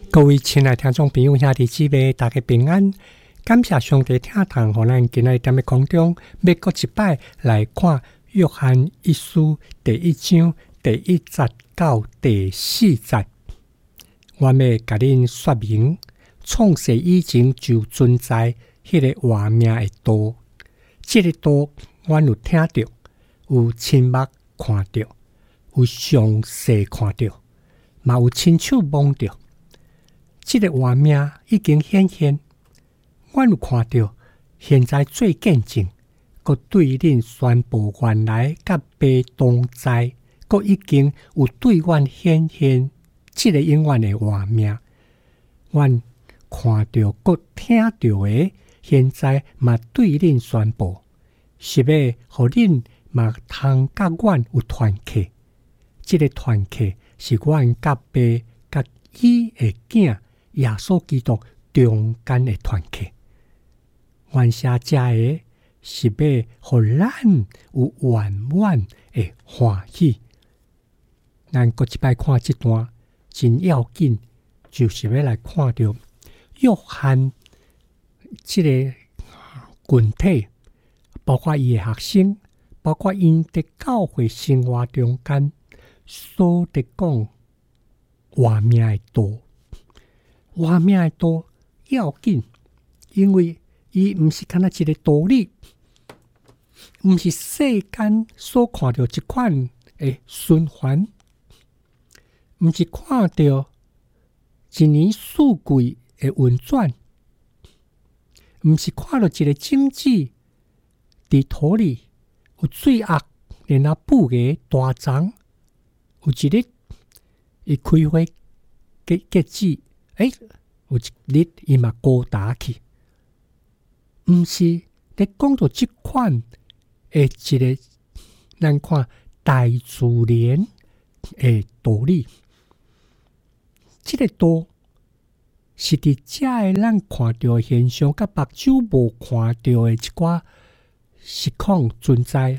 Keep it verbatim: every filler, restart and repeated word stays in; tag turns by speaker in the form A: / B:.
A: 各位亲爱的听众朋友、兄弟姊妹，大家平安！感谢上帝听堂，互咱今日踮咧空中，要搁一摆来看约翰一书第一章第一节到第四节。我要甲恁说明，创世以前就存在迄个活命的道。这个道，阮有听到，有亲目看到，有详细看到，嘛有亲手摸到。这个活命已经显现，阮有看到，现在做见证，佮对恁宣布原来甲爸同在，佮已经有对阮显现，这个永远的活命，阮看到佮听到的，现在嘛对恁宣布，是要互恁嘛通甲阮有团契。这个团契是阮甲爸甲伊的囝。耶稣基督中间的团契，阮写这个是要互咱有圆满的欢喜。咱搁一摆看这段真要紧，就是要来看到约翰这个群体，包括伊的学生，包括因伫教会生活中间所伫讲活命的道。活命的道要紧，因为伊毋是干那一个道理，毋是世间所看到一款的循环，毋是看到一年四季的运转，毋是看到一个种子伫土里有水压，然后布个大长，有一日伊开花结结子。诶，有一日伊嘛高大去，毋是咧讲到即款诶一个咱看大自然诶道理，即、這個道是伫遮诶咱看到诶現象，甲目睭無看到诶一寡實況存在，